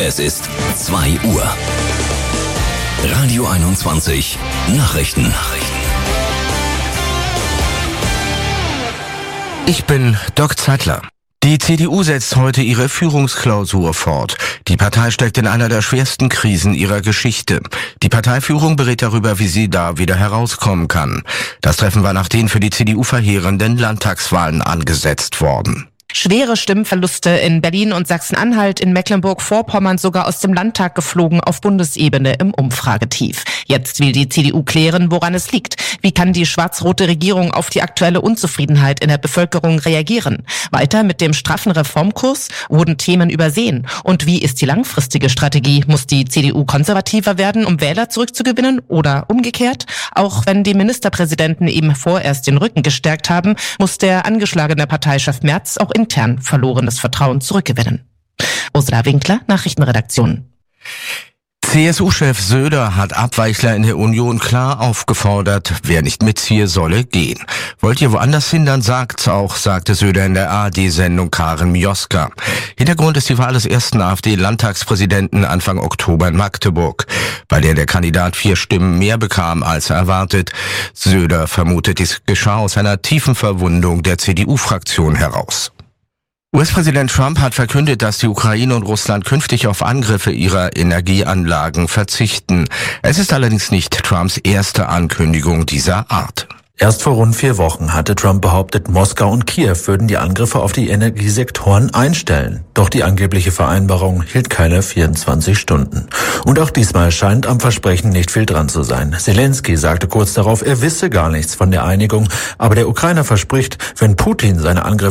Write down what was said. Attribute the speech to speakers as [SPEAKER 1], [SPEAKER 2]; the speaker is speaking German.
[SPEAKER 1] Es ist 2 Uhr. Radio 21 Nachrichten.
[SPEAKER 2] Ich bin Dirk Zeitler. Die CDU setzt heute ihre Führungsklausur fort. Die Partei steckt in einer der schwersten Krisen ihrer Geschichte. Die Parteiführung berät darüber, wie sie da wieder herauskommen kann. Das Treffen war nach den für die CDU verheerenden Landtagswahlen angesetzt worden.
[SPEAKER 3] Schwere Stimmverluste in Berlin und Sachsen-Anhalt, in Mecklenburg-Vorpommern sogar aus dem Landtag geflogen, auf Bundesebene im Umfragetief. Jetzt will die CDU klären, woran es liegt. Wie kann die schwarz-rote Regierung auf die aktuelle Unzufriedenheit in der Bevölkerung reagieren? Weiter mit dem straffen Reformkurs? Wurden Themen übersehen? Und wie ist die langfristige Strategie? Muss die CDU konservativer werden, um Wähler zurückzugewinnen? Oder umgekehrt? Auch wenn die Ministerpräsidenten eben vorerst den Rücken gestärkt haben, muss der angeschlagene Parteichef Merz auch intern verlorenes Vertrauen zurückgewinnen. Ursula Winkler, Nachrichtenredaktion.
[SPEAKER 2] CSU-Chef Söder hat Abweichler in der Union klar aufgefordert, wer nicht mitziehe, solle gehen. Wollt ihr woanders hin, dann sagt's auch, sagte Söder in der ARD-Sendung Karin Mioska. Hintergrund ist die Wahl des ersten AfD-Landtagspräsidenten Anfang Oktober in Magdeburg, bei der der Kandidat 4 Stimmen mehr bekam als erwartet. Söder vermutet, dies geschah aus einer tiefen Verwundung der CDU-Fraktion heraus. US-Präsident Trump hat verkündet, dass die Ukraine und Russland künftig auf Angriffe ihrer Energieanlagen verzichten. Es ist allerdings nicht Trumps erste Ankündigung dieser Art.
[SPEAKER 4] Erst vor rund 4 Wochen hatte Trump behauptet, Moskau und Kiew würden die Angriffe auf die Energiesektoren einstellen. Doch die angebliche Vereinbarung hielt keine 24 Stunden. Und auch diesmal scheint am Versprechen nicht viel dran zu sein. Zelensky sagte kurz darauf, er wisse gar nichts von der Einigung, aber der Ukrainer verspricht, wenn Putin seine Angriffe